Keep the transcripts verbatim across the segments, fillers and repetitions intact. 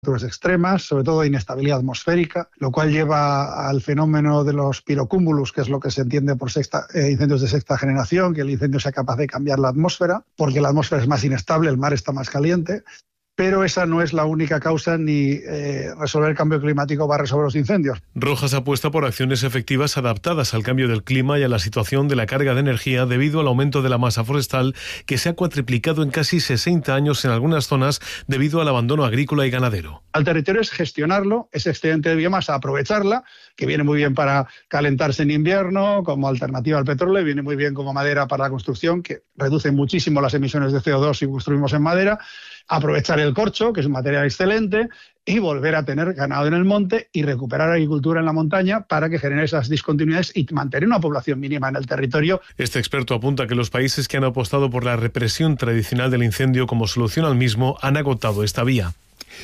temperaturas extremas, sobre todo inestabilidad atmosférica, lo cual lleva al fenómeno de los pirocúmulos, que es lo que se entiende por sexta, eh, incendios de sexta generación, que el incendio sea capaz de cambiar la atmósfera, porque la atmósfera es más inestable, el mar está más caliente. Pero esa no es la única causa, ni eh, resolver el cambio climático va a resolver los incendios. Rojas apuesta por acciones efectivas adaptadas al cambio del clima y a la situación de la carga de energía debido al aumento de la masa forestal, que se ha cuatriplicado en casi sesenta años en algunas zonas debido al abandono agrícola y ganadero. Al territorio es gestionarlo, ese excedente de biomasa, aprovecharla, que viene muy bien para calentarse en invierno, como alternativa al petróleo, y viene muy bien como madera para la construcción, que reduce muchísimo las emisiones de C O dos si construimos en madera. Aprovechar el corcho, que es un material excelente, y volver a tener ganado en el monte y recuperar agricultura en la montaña para que genere esas discontinuidades y mantener una población mínima en el territorio. Este experto apunta que los países que han apostado por la represión tradicional del incendio como solución al mismo han agotado esta vía.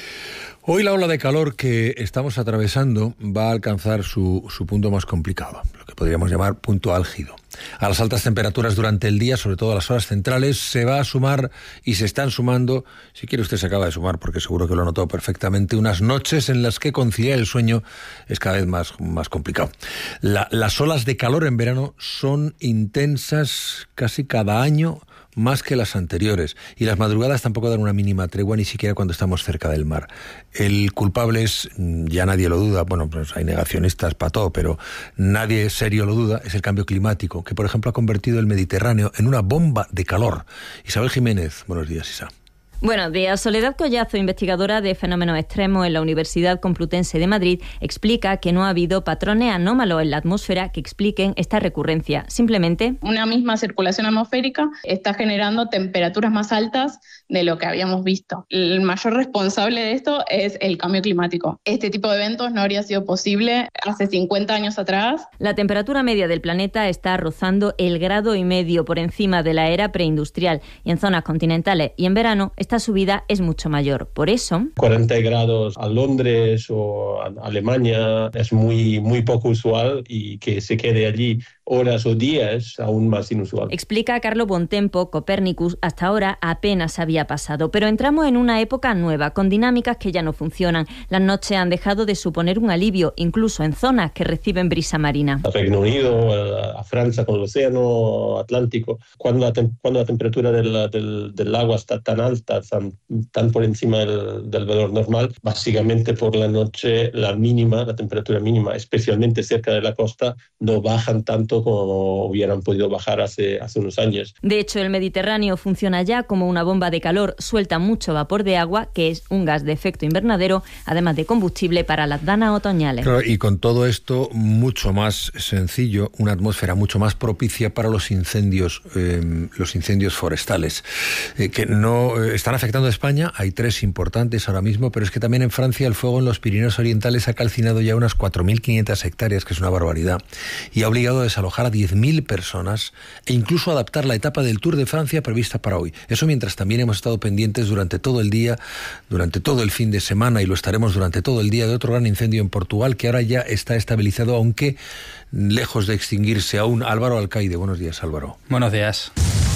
Hoy la ola de calor que estamos atravesando va a alcanzar su, su punto más complicado, lo que podríamos llamar punto álgido. A las altas temperaturas durante el día, sobre todo a las horas centrales, se va a sumar y se están sumando, si quiere usted se acaba de sumar porque seguro que lo ha notado perfectamente, unas noches en las que conciliar el sueño es cada vez más, más complicado. La, las olas de calor en verano son intensas casi cada año, más que las anteriores, y las madrugadas tampoco dan una mínima tregua, ni siquiera cuando estamos cerca del mar. El culpable es, ya nadie lo duda, bueno, pues hay negacionistas para todo, pero nadie serio lo duda, es el cambio climático, que por ejemplo ha convertido el Mediterráneo en una bomba de calor. Isabel Jiménez, buenos días, Isa. Buenos días. Soledad Collazo, investigadora de fenómenos extremos en la Universidad Complutense de Madrid, explica que no ha habido patrones anómalos en la atmósfera que expliquen esta recurrencia. Simplemente, una misma circulación atmosférica está generando temperaturas más altas de lo que habíamos visto. El mayor responsable de esto es el cambio climático. Este tipo de eventos no habría sido posible hace cincuenta años atrás. La temperatura media del planeta está rozando el grado y medio por encima de la era preindustrial, y en zonas continentales y en verano esta subida es mucho mayor. Por eso, cuarenta grados a Londres o a Alemania es muy, muy poco usual, y que se quede allí horas o días aún más inusual. Explica Carlo Bontempo, Copernicus hasta ahora apenas había pasado, pero entramos en una época nueva, con dinámicas que ya no funcionan. Las noches han dejado de suponer un alivio, incluso en zonas que reciben brisa marina. A Reino Unido, a Francia con el océano Atlántico, cuando la, tem- cuando la temperatura del, del, del agua está tan alta, tan, tan por encima del, del valor normal, básicamente por la noche la mínima, la temperatura mínima, especialmente cerca de la costa, no bajan tanto como hubieran podido bajar hace, hace unos años. De hecho, el Mediterráneo funciona ya como una bomba de calor, suelta mucho vapor de agua, que es un gas de efecto invernadero, además de combustible para las danas otoñales. Claro, y con todo esto, mucho más sencillo, una atmósfera mucho más propicia para los incendios, eh, los incendios forestales, eh, que no eh, están afectando a España. Hay tres importantes ahora mismo, pero es que también en Francia el fuego en los Pirineos Orientales ha calcinado ya unas cuatro mil quinientas hectáreas, que es una barbaridad, y ha obligado a desalojar a diez mil personas e incluso adaptar la etapa del Tour de Francia prevista para hoy. Eso mientras también hemos estado pendientes durante todo el día, durante todo el fin de semana, y lo estaremos durante todo el día, de otro gran incendio en Portugal que ahora ya está estabilizado, aunque lejos de extinguirse aún. Álvaro Alcaide, buenos días, Álvaro. Buenos días.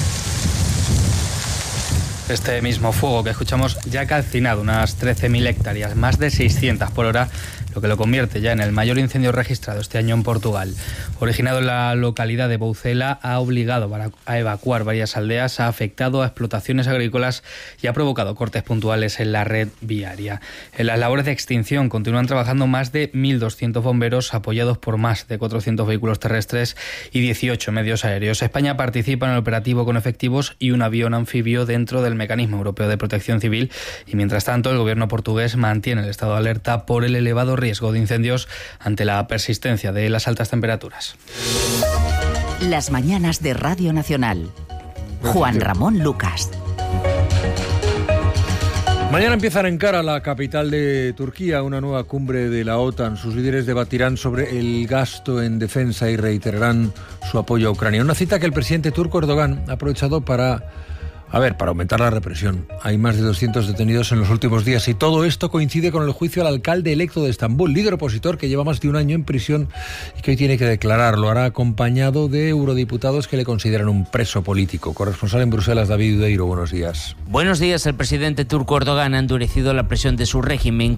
Este mismo fuego que escuchamos ya ha calcinado unas trece mil hectáreas, más de seiscientas por hora, lo que lo convierte ya en el mayor incendio registrado este año en Portugal. Originado en la localidad de Boucela, ha obligado a evacuar varias aldeas, ha afectado a explotaciones agrícolas y ha provocado cortes puntuales en la red viaria. En las labores de extinción continúan trabajando más de mil doscientos bomberos, apoyados por más de cuatrocientos vehículos terrestres y dieciocho medios aéreos. España participa en el operativo con efectivos y un avión anfibio dentro del Mecanismo Europeo de Protección Civil, y mientras tanto el gobierno portugués mantiene el estado de alerta por el elevado riesgo de incendios ante la persistencia de las altas temperaturas. Las mañanas de Radio Nacional. Juan Ramón Lucas. Mañana empieza en Ankara, la capital de Turquía, una nueva cumbre de la OTAN. Sus líderes debatirán sobre el gasto en defensa y reiterarán su apoyo a Ucrania. Una cita que el presidente turco Erdogan ha aprovechado para... A ver, para aumentar la represión. Hay más de doscientos detenidos en los últimos días, y todo esto coincide con el juicio al alcalde electo de Estambul, líder opositor que lleva más de un año en prisión y que hoy tiene que declarar. Lo hará acompañado de eurodiputados que le consideran un preso político. Corresponsal en Bruselas, David Udeiro, buenos días. Buenos días. El presidente turco Erdogan ha endurecido la presión de su régimen